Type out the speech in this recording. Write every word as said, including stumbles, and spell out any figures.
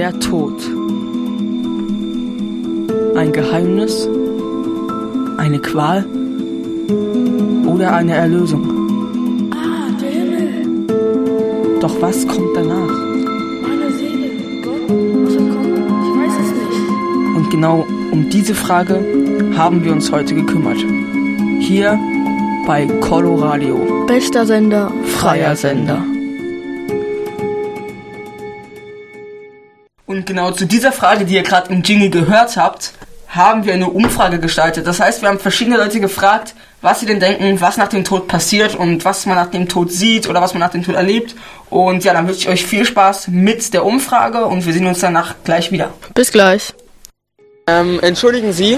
der Tod? Ein Geheimnis? Eine Qual? Oder eine Erlösung? Ah, der Himmel. Doch was kommt danach? Meine Seele. Gott, was soll kommen? Ich weiß es nicht. Und genau um diese Frage haben wir uns heute gekümmert. Hier bei Coloradio. Bester Sender. Freier Sender. Und genau zu dieser Frage, die ihr gerade im Jingle gehört habt, haben wir eine Umfrage gestaltet. Das heißt, wir haben verschiedene Leute gefragt, was sie denn denken, was nach dem Tod passiert und was man nach dem Tod sieht oder was man nach dem Tod erlebt. Und ja, dann wünsche ich euch viel Spaß mit der Umfrage und wir sehen uns danach gleich wieder. Bis gleich. Ähm, entschuldigen Sie,